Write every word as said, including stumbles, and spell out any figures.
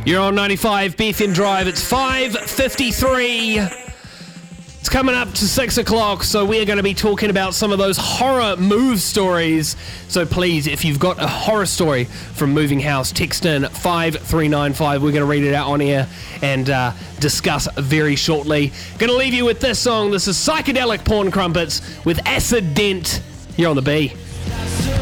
You're on ninety-five B F M Drive. It's five fifty-three. It's coming up to six o'clock, so we're going to be talking about some of those horror move stories. So please, if you've got a horror story from moving house, text in five three nine five. We're going to read it out on air and uh, discuss very shortly. Going to leave you with this song. This is Psychedelic Porn Crumpets with Acid Dent. You're on the B.